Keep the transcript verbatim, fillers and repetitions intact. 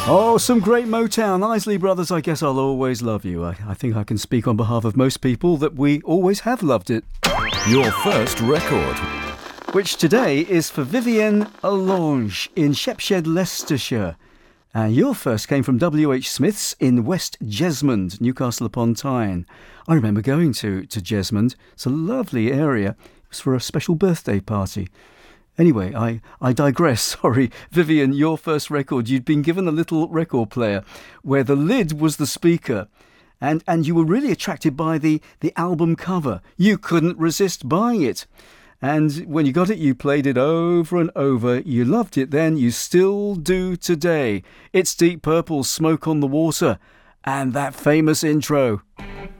Oh, some great Motown. Isley Brothers, I Guess I'll Always Love You. I, I think I can speak on behalf of most people that we always have loved it. Your first record. Which today is for Vivienne Allonge in Shepshed, Leicestershire. And your first came from W H Smith's in West Jesmond, Newcastle upon Tyne. I remember going to, to Jesmond. It's a lovely area. It was for a special birthday party. Anyway, I, I digress. Sorry. Vivienne, your first record, you'd been given a little record player where the lid was the speaker. And and you were really attracted by the, the album cover. You couldn't resist buying it. And when you got it, you played it over and over. You loved it then. You still do today. It's Deep Purple's Smoke on the Water and that famous intro.